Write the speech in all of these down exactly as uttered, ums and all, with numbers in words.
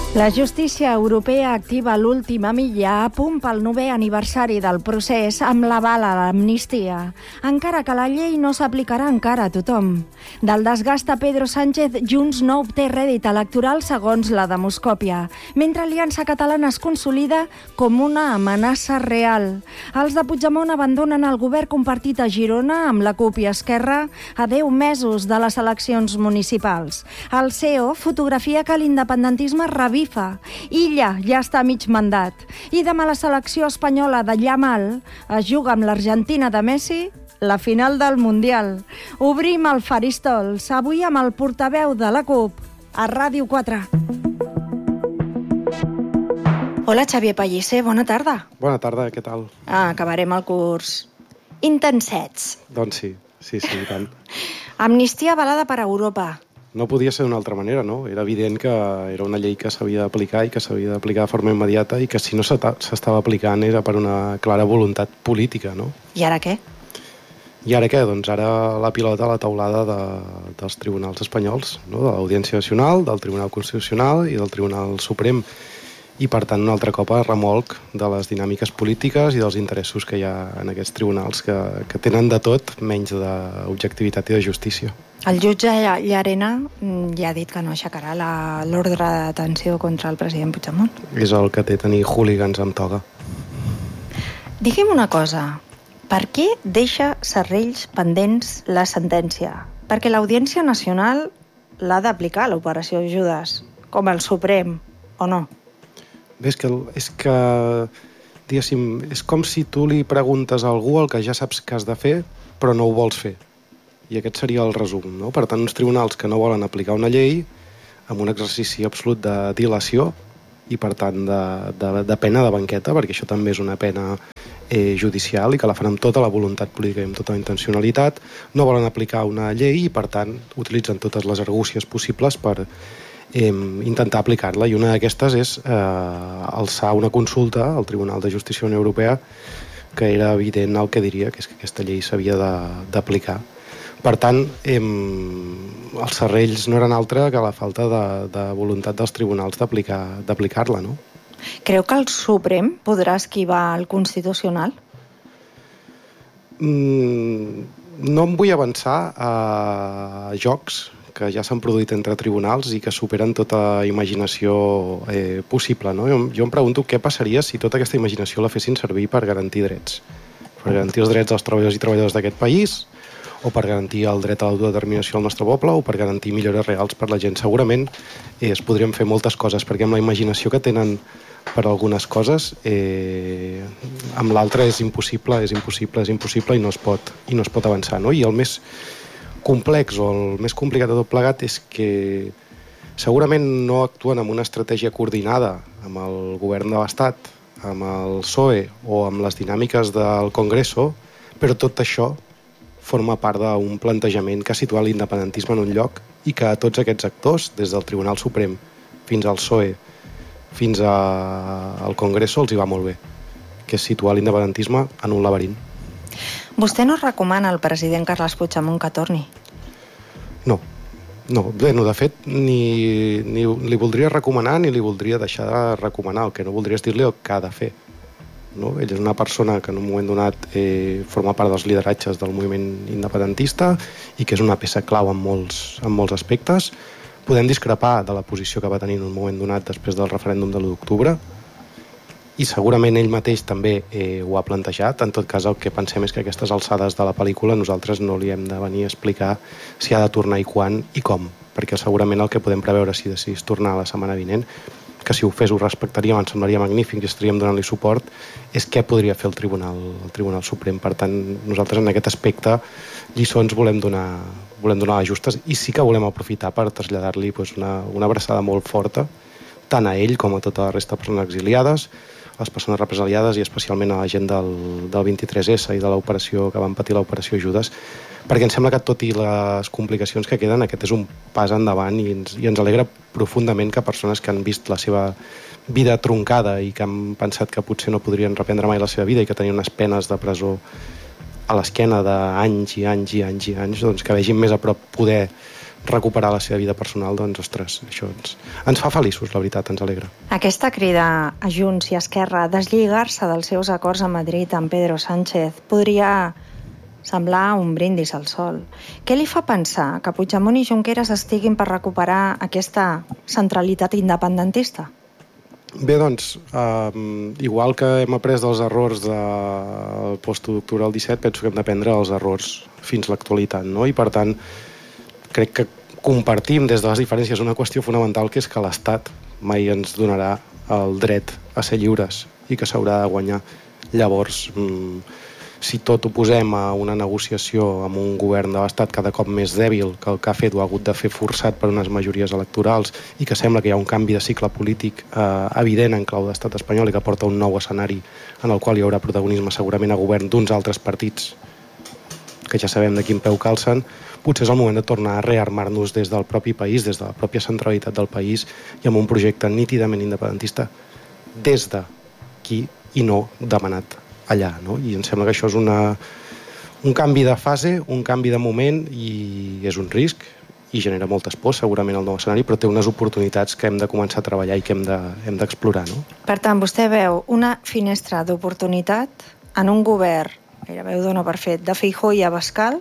La justícia europea activa l'última milla a punt pel novè aniversari del procés amb l'aval a l'amnistia, encara que la llei no s'aplicarà encara a tothom. Del desgast a Pedro Sánchez, Junts no obté rèdit electoral segons la demoscòpia, mentre Aliança Catalana es consolida com una amenaça real. Els de Puigdemont abandonen el govern compartit a Girona amb la CUP i Esquerra a deu mesos de les eleccions municipals. El C E O fotografia que l'independentisme revifa. Illa ja està a mig mandat. I demà la selecció espanyola de Yamal es juga amb l'Argentina de Messi la final del Mundial. Obrim el faristol, avui amb el portaveu de la CUP, a Ràdio quatre. Hola, Xavier Pellicer, bona tarda. Bona tarda, què tal? Ah, acabarem el curs intensets. Doncs sí, sí, sí, i tant. Amnistia avalada per Europa. No podia ser d'una altra manera, no? Era evident que era una llei que s'havia d'aplicar i que s'havia d'aplicar de forma immediata i que si no s'estava aplicant era per una clara voluntat política, no? I ara què? I ara què? Doncs ara la pilota a la taulada de, dels tribunals espanyols, no? De l'Audiència Nacional, del Tribunal Constitucional i del Tribunal Suprem. I, per tant, un altre cop a remolc de les dinàmiques polítiques i dels interessos que hi ha en aquests tribunals que, que tenen de tot menys d'objectivitat i de justícia. El jutge Llarena ja ha dit que no aixecarà l'ordre de detenció contra el president Puigdemont. És el que té tenir hooligans amb toga. Digui'm una cosa, per què deixa serrells pendents la sentència? Perquè l'Audiència Nacional l'ha d'aplicar, l'operació Judes, com el Suprem, o no? Bé, és que, és que diguéssim, és com si tu li preguntes a algú el que ja saps que has de fer, però no ho vols fer. I aquest seria el resum, no? Per tant, uns tribunals que no volen aplicar una llei amb un exercici absolut de dilació i, per tant, de, de, de pena de banqueta, perquè això també és una pena eh, judicial i que la fan amb tota la voluntat política i amb tota la intencionalitat, no volen aplicar una llei i, per tant, utilitzen totes les argúcies possibles per eh, intentar aplicar-la. I una d'aquestes és eh, alçar una consulta al Tribunal de Justícia de la Unió Europea que era evident el que diria, que és que aquesta llei s'havia d'aplicar. Per tant, eh, els serrells no eren altre que la falta de, de voluntat dels tribunals d'aplicar-la, no? Creu que el Suprem podrà esquivar el Constitucional? Mm, no em vull avançar a jocs que ja s'han produït entre tribunals i que superen tota imaginació eh, possible, no? Jo, jo em pregunto què passaria si tota aquesta imaginació la fessin servir per garantir drets. Per garantir els drets dels treballadors i treballadores d'aquest país, o per garantir el dret a l'autodeterminació del nostre poble, o per garantir millores reals per la gent. Segurament eh, es podrien fer moltes coses, perquè amb la imaginació que tenen per algunes coses, eh, amb l'altra és impossible, és impossible, és impossible i no es pot, i no es pot avançar, no? I el més complex o el més complicat de tot plegat és que segurament no actuen amb una estratègia coordinada amb el govern de l'Estat, amb el P S O E o amb les dinàmiques del Congreso, però tot això forma part d'un plantejament que ha situat l'independentisme en un lloc i que a tots aquests actors, des del Tribunal Suprem fins al P S O E, fins al Congreso, els hi va molt bé, que és situar l'independentisme en un laberint. Vostè no recomana al president Carles Puigdemont que torni? No. No, bé, no, de fet, ni, ni li voldria recomanar ni li voldria deixar de recomanar. El que no voldria és dir-li el que ha de fer. No? Ell és una persona que en un moment donat eh, forma part dels lideratges del moviment independentista i que és una peça clau en molts, en molts aspectes. Podem discrepar de la posició que va tenir en un moment donat després del referèndum de l'u d'octubre i segurament ell mateix també eh, ho ha plantejat. En tot cas, el que pensem és que a aquestes alçades de la pel·lícula nosaltres no li hem de venir a explicar si ha de tornar i quan i com, perquè segurament el que podem preveure si decidís tornar la setmana vinent, que si ho fes ho respectaríem, ens semblaria magnífic i estaríem donant-li suport, és què podria fer el Tribunal, el Tribunal Suprem. Per tant, nosaltres en aquest aspecte lliçons volem donar, volem donar les justes i sí que volem aprofitar per traslladar-li doncs, una, una abraçada molt forta, tant a ell com a tota la resta de persones exiliades, les persones represaliades i especialment a la gent del, del vint-i-tres essa i de l'operació que van patir l'operació Judes, perquè em sembla que tot i les complicacions que queden, aquest és un pas endavant i ens, i ens alegra profundament que persones que han vist la seva vida troncada i que han pensat que potser no podrien reprendre mai la seva vida i que tenien unes penes de presó a l'esquena d'anys i anys i anys i anys, doncs que vegin més a prop poder recuperar la seva vida personal, doncs, ostres, això ens, ens fa feliços, la veritat, ens alegra. Aquesta crida a Junts i Esquerra a deslligar-se dels seus acords a Madrid amb Pedro Sánchez podria semblar un brindis al sol. Què li fa pensar que Puigdemont i Junqueras estiguin per recuperar aquesta centralitat independentista? Bé, doncs, eh, igual que hem après dels errors del post-d'octubre del disset, penso que hem d'aprendre els errors fins a l'actualitat, no? I, per tant, crec que compartim des de les diferències una qüestió fonamental, que és que l'Estat mai ens donarà el dret a ser lliures i que s'haurà de guanyar. Llavors, si tot ho posem a una negociació amb un govern de l'Estat cada cop més dèbil, que el que ha fet ho ha hagut de fer forçat per unes majories electorals i que sembla que hi ha un canvi de cicle polític eh, evident en clau d'estat espanyol i que porta un nou escenari en el qual hi haurà protagonisme segurament a govern d'uns altres partits que ja sabem de quin peu calcen, potser és el moment de tornar a rearmar-nos des del propi país, des de la pròpia centralitat del país i amb un projecte nítidament independentista des de qui i no demanat allà, no? I em sembla que això és una, un canvi de fase, un canvi de moment i és un risc i genera moltes pors segurament el nou escenari, però té unes oportunitats que hem de començar a treballar i que hem de, hem d'explorar, no? Per tant, vostè veu una finestra d'oportunitat en un govern, gairebé ho dona per fet, de Feijóo i Abascal,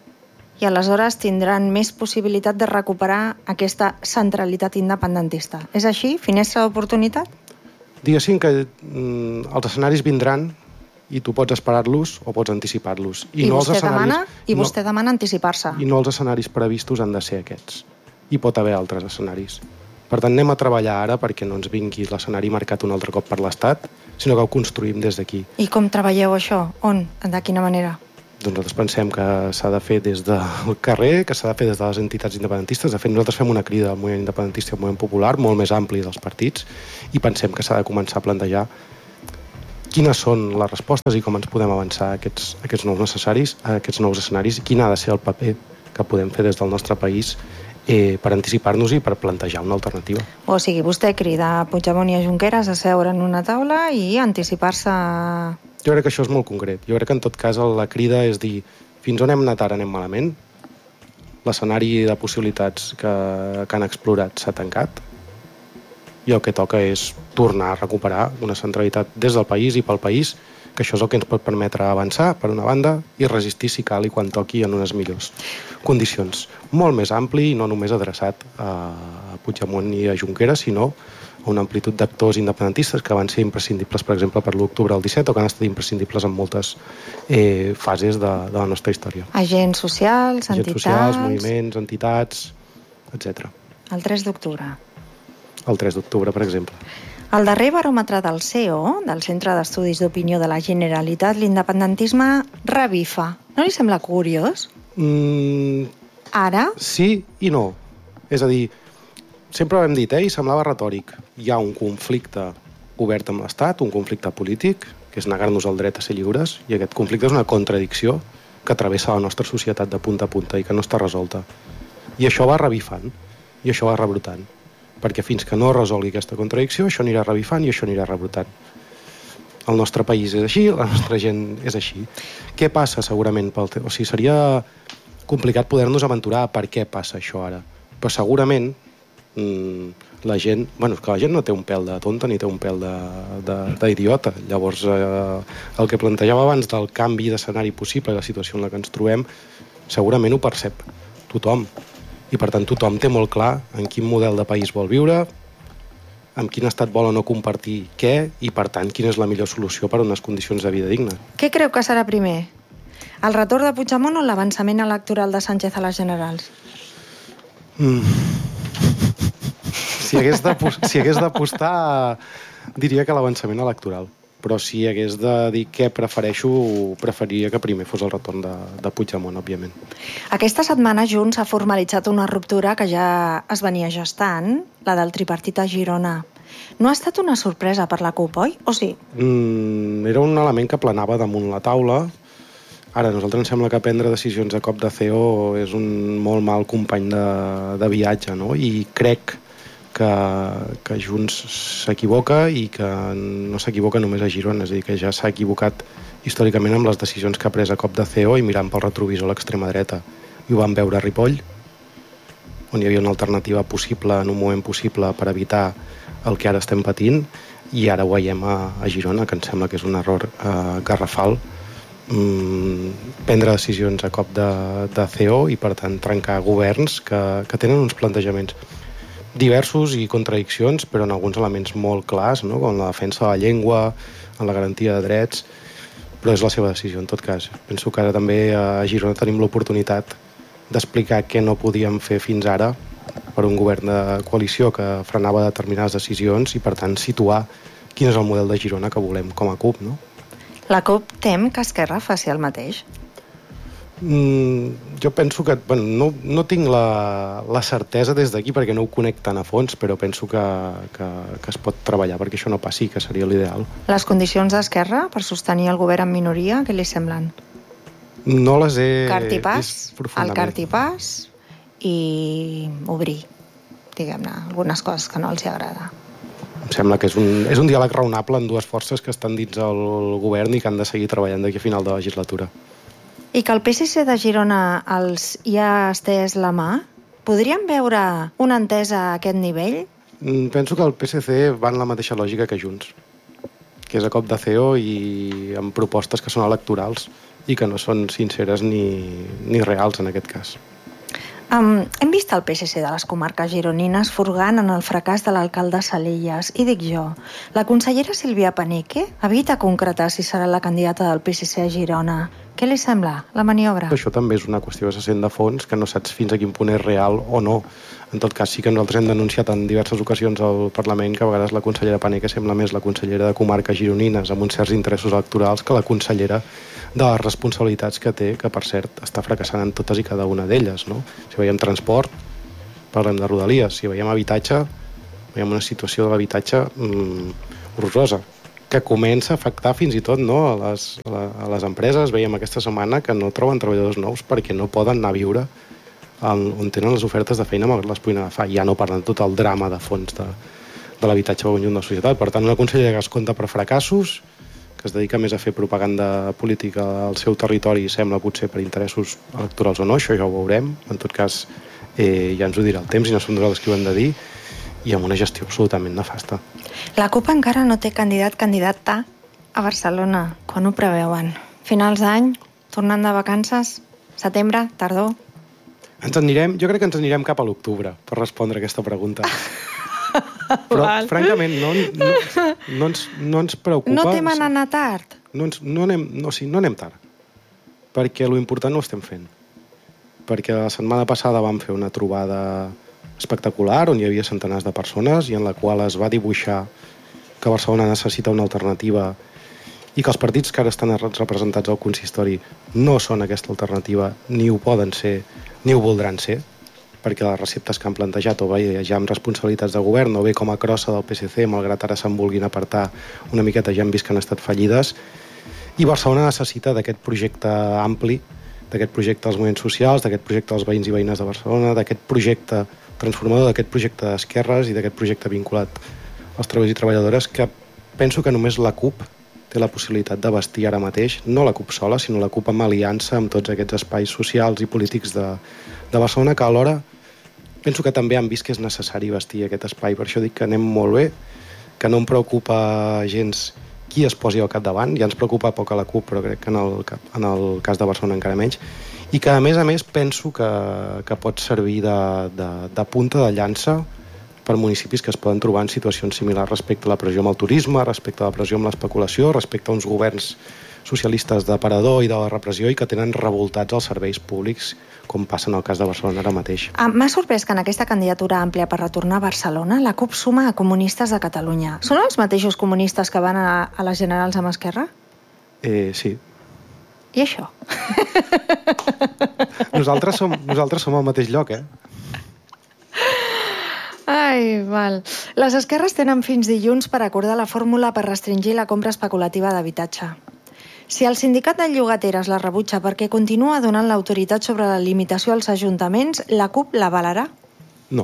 i aleshores tindran més possibilitat de recuperar aquesta centralitat independentista. És així? Finestra d'oportunitat? Diguéssim que mm, els escenaris vindran i tu pots esperar-los o pots anticipar-los. I, I, no vostè, demana, i no, vostè demana anticipar-se. I no els escenaris previstos han de ser aquests. Hi pot haver altres escenaris. Per tant, anem a treballar ara perquè no ens vingui l'escenari marcat un altre cop per l'Estat, sinó que ho construïm des d'aquí. I com treballeu això? On? De quina manera? Doncs nosaltres pensem que s'ha de fer des del carrer, que s'ha de fer des de les entitats independentistes. De fet, nosaltres fem una crida al moviment independentista i al moviment popular, molt més ampli dels partits, i pensem que s'ha de començar a plantejar quines són les respostes i com ens podem avançar a aquests, a aquests nous necessaris, a aquests nous escenaris, i quin ha de ser el paper que podem fer des del nostre país eh, per anticipar-nos i per plantejar una alternativa. O sigui, vostè crida a Puigdemont i a Junqueras a seure en una taula i anticipar-se... Jo crec que això és molt concret. Jo crec que en tot cas la crida és dir fins on hem anat ara anem malament, l'escenari de possibilitats que, que han explorat s'ha tancat i el que toca és tornar a recuperar una centralitat des del país i pel país, que això és el que ens pot permetre avançar, per una banda, i resistir si cal i quan toqui en unes millors condicions. Molt més ampli i no només adreçat a Puigdemont i a Junqueras, sinó a una amplitud d'actors independentistes que van ser imprescindibles, per exemple, per l'octubre del disset o que han estat imprescindibles en moltes eh, fases de, de la nostra història. Agents socials, Agents entitats... socials, moviments, entitats, etcètera. El tres d'octubre. El tres d'octubre, per exemple. Al darrer baròmetre del C E O, del Centre d'Estudis d'Opinió de la Generalitat, l'independentisme revifa. No li sembla curiós? Mm, Ara? Sí i no. És a dir, sempre ho hem dit, eh, i semblava retòric. Hi ha un conflicte obert amb l'Estat, un conflicte polític, que és negar-nos el dret a ser lliures, i aquest conflicte és una contradicció que travessa la nostra societat de punta a punta i que no està resolta. I això va revifant, i això va rebrotant. Perquè fins que no resolgui aquesta contradicció, això anirà revifant i això anirà rebrotant. El nostre país és així, la nostra gent és així. Què passa segurament? Pel te... O sigui, seria complicat poder-nos aventurar a per què passa això ara. Però segurament mmm, la gent... Bueno, és que la gent no té un pèl de tonta ni té un pèl d'idiota. Llavors, eh, el que plantejava abans del canvi d'escenari possible, la situació en la que ens trobem, segurament ho percep tothom. I, per tant, tothom té molt clar en quin model de país vol viure, amb quin estat vol o no compartir què, i, per tant, quina és la millor solució per a unes condicions de vida digna. Què creu que serà primer? El retorn de Puigdemont o l'avançament electoral de Sánchez a les generals? Mm. Si hagués si hagués d'apostar, diria que l'avançament electoral. Però si hagués de dir què prefereixo, preferiria que primer fos el retorn de, de Puigdemont, òbviament. Aquesta setmana Junts ha formalitzat una ruptura que ja es venia gestant, la del tripartit a Girona. No ha estat una sorpresa per la CUP, oi? O sí? Mm, era un element que planava damunt la taula. Ara, a nosaltres ens sembla que prendre decisions a cop de C E O és un molt mal company de, de viatge, no? I crec que, que Junts s'equivoca i que no s'equivoca només a Girona, és a dir, que ja s'ha equivocat històricament amb les decisions que ha pres a cop de C E O i mirant pel retrovisor a l'extrema dreta. I ho vam veure a Ripoll, on hi havia una alternativa possible en un moment possible per evitar el que ara estem patint, i ara ho veiem a, a Girona, que em sembla que és un error eh, garrafal, mm, prendre decisions a cop de, de C E O i, per tant, trencar governs que, que tenen uns plantejaments diversos i contradiccions, però en alguns elements molt clars, no? Com la defensa de la llengua, en la garantia de drets, però és la seva decisió, en tot cas. Penso que ara també a Girona tenim l'oportunitat d'explicar què no podíem fer fins ara per un govern de coalició que frenava determinades decisions i, per tant, situar quin és el model de Girona que volem com a CUP, no? La CUP tem que Esquerra faci el mateix? Mm, jo penso que... Bueno, no, no tinc la, la certesa des d'aquí perquè no ho conec tan a fons, però penso que, que, que es pot treballar perquè això no passi, que seria l'ideal. Les condicions d'Esquerra per sostenir el govern en minoria, què li semblen? No les he Cartipàs, vist profundament. el cartipàs i obrir, diguem-ne, algunes coses que no els hi agrada. Em sembla que és un, és un diàleg raonable en dues forces que estan dins el govern i que han de seguir treballant d'aquí a final de la legislatura. I que el P S C de Girona els hi ha estès la mà? Podríem veure una entesa a aquest nivell? Penso que el P S C va en la mateixa lògica que Junts, que és a cop de C E O i amb propostes que són electorals i que no són sinceres ni, ni reals en aquest cas. Um, hem vist el P S C de les comarques gironines furgant en el fracàs de l'alcalde Salillas. I dic jo, la consellera Sílvia Panique evita concretar si serà la candidata del P S C a Girona. Què li sembla, la maniobra? Això també és una qüestió que se sent de fons, que no saps fins a quin punt és real o no. En tot cas, sí que nosaltres hem denunciat en diverses ocasions al Parlament que a vegades la consellera Panique sembla més la consellera de comarques gironines amb uns certs interessos electorals que la consellera de les responsabilitats que té, que per cert està fracassant en totes i cada una d'elles, no? Si veiem transport, parlem de Rodalies. Si veiem habitatge, veiem una situació de l'habitatge mmm, horrorosa, que comença a afectar fins i tot, no, a, les, a les empreses. Veiem aquesta setmana que no troben treballadors nous perquè no poden anar a viure on tenen les ofertes de feina malgrat les puguin agafar. Ja no parlen tot el drama de fons de, de l'habitatge al conjunt de la societat. Per tant, una consellera que es compta per fracassos, que es dedica més a fer propaganda política al seu territori i sembla potser per interessos electorals o no, això ja ho veurem. En tot cas, eh, ja ens ho dirà el temps i no som nosaltres qui ho hem de dir, i amb una gestió absolutament nefasta. La CUP encara no té candidat-candidata a Barcelona. Quan ho preveuen? Finals d'any? Tornant de vacances? Setembre? Tardor? Ens anirem, jo crec que ens anirem cap a l'octubre per respondre a aquesta pregunta. Però, Val. francament, no, no, no, ens, no ens preocupa... No temen anar tard? No, ens, no, anem, no, sí, no anem tard, perquè lo important no ho estem fent. Perquè la setmana passada vam fer una trobada espectacular on hi havia centenars de persones i en la qual es va dibuixar que Barcelona necessita una alternativa i que els partits que ara estan representats al consistori no són aquesta alternativa, ni ho poden ser, ni ho voldran ser, perquè les receptes que han plantejat o bé ja amb responsabilitats de govern o bé com a crossa del P S C, malgrat ara se'n vulguin apartar una miqueta, ja hem vist que han estat fallides, i Barcelona necessita d'aquest projecte ampli, d'aquest projecte dels moviments socials, d'aquest projecte dels veïns i veïnes de Barcelona, d'aquest projecte transformador, d'aquest projecte d'esquerres i d'aquest projecte vinculat als treballadors i treballadores, que penso que només la CUP té la possibilitat de vestir ara mateix, no la CUP sola, sinó la CUP amb aliança amb tots aquests espais socials i polítics de, de Barcelona, que alhora penso que també han vist que és necessari vestir aquest espai. Per això dic que anem molt bé, que no em preocupa gens qui es posi al capdavant, ja ens preocupa poc a la CUP, però crec que en el, en el cas de Barcelona encara menys, i que a més a més penso que, que pot servir de, de, de punta de llança per municipis que es poden trobar en situacions similars respecte a la pressió amb el turisme, respecte a la pressió amb l'especulació, respecte a uns governs socialistes d'aparador i de la repressió i que tenen revoltats els serveis públics, com passa en el cas de Barcelona ara mateix. Ah, m'ha sorprès que en aquesta candidatura àmplia per retornar a Barcelona la CUP suma a comunistes de Catalunya. Són els mateixos comunistes que van a, a les generals amb Esquerra? Eh, sí. I això? Nosaltres som, nosaltres som al mateix lloc, eh? Ai, val. Les esquerres tenen fins dilluns per acordar la fórmula per restringir la compra especulativa d'habitatge. Si el sindicat de llogateres la rebutja perquè continua donant l'autoritat sobre la limitació als ajuntaments, la CUP l'avalarà? No.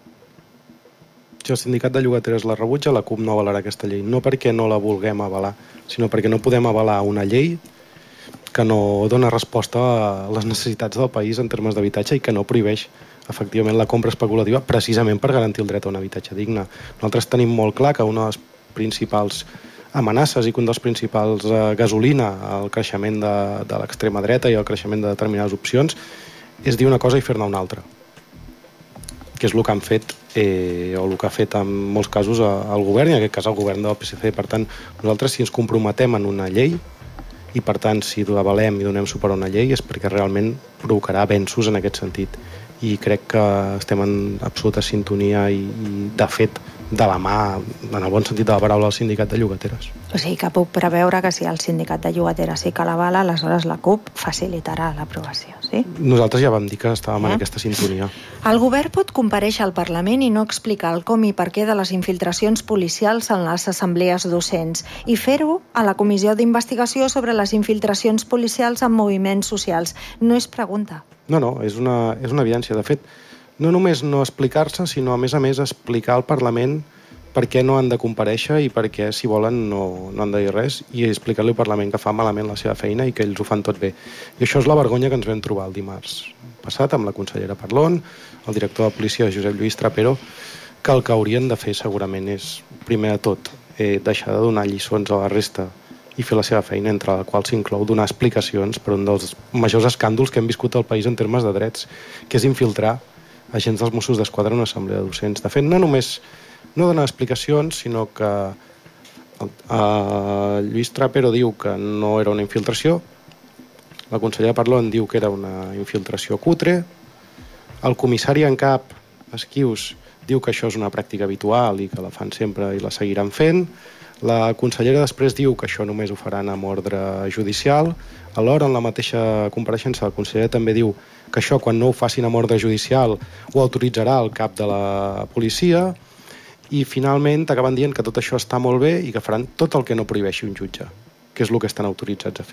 Si el sindicat de llogateres la rebutja, la CUP no avalarà aquesta llei. No perquè no la vulguem avalar, sinó perquè no podem avalar una llei que no dona resposta a les necessitats del país en termes d'habitatge i que no prohibeix efectivament la compra especulativa precisament per garantir el dret a un habitatge digne. Nosaltres tenim molt clar que una de les principals amenaces i que un dels principals eh, gasolina al creixement de, de l'extrema dreta i al creixement de determinades opcions és dir una cosa i fer-ne una altra, que és el que han fet eh, o el que ha fet en molts casos el govern, i en aquest cas el govern del P S C. Per tant, nosaltres si ens comprometem en una llei i per tant si avalem i donem suport a una llei és perquè realment provocarà avenços en aquest sentit, i crec que estem en absoluta sintonia i, i de fet de la mà, en el bon sentit de la paraula, del sindicat de llogateres. O sigui que puc preveure que si el sindicat de llogateres sí que l'avala, aleshores la CUP facilitarà l'aprovació, sí? Nosaltres ja vam dir que estàvem eh? en aquesta sintonia. El govern pot comparèixer al Parlament i no explicar el com i per què de les infiltracions policials en les assemblees docents i fer-ho a la comissió d'investigació sobre les infiltracions policials en moviments socials. No és pregunta. No, no, és una, és una evidència. De fet, no només no explicar-se, sinó a més a més explicar al Parlament per què no han de comparèixer i per què, si volen, no, no han de dir res, i explicar-li al Parlament que fa malament la seva feina i que ells ho fan tot bé. I això és la vergonya que ens vam trobar el dimarts passat amb la consellera Parlon, el director de policia, Josep Lluís Trapero, que el que haurien de fer segurament és, primer de tot, eh, deixar de donar lliçons a la resta i fer la seva feina, entre la qual s'inclou donar explicacions per un dels majors escàndols que hem viscut al país en termes de drets, que és infiltrar agents dels Mossos d'Esquadra en una assemblea de docents. De fet, no només no donar explicacions, sinó que uh, Lluís Trapero diu que no era una infiltració, la consellera Parlon diu que era una infiltració cutre, el comissari en cap, Esquius, diu que això és una pràctica habitual i que la fan sempre i la seguiran fent, la consellera després diu que això només ho faran amb ordre judicial, alhora en la mateixa compareixença la consellera també diu que això quan no ho facin amb ordre judicial ho autoritzarà el cap de la policia, i finalment acaben dient que tot això està molt bé i que faran tot el que no prohibeixi un jutge, que és el que estan autoritzats a fer.